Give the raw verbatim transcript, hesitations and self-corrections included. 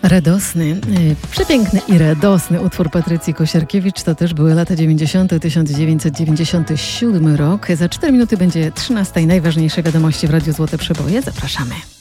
Radosny, przepiękny i radosny utwór Patrycji Kosiarkiewicz. To też były lata dziewięćdziesiąte, tysiąc dziewięćset dziewięćdziesiąty siódmy rok. Za cztery minuty będzie trzynasta i najważniejsze wiadomości w Radiu Złote Przeboje. Zapraszamy.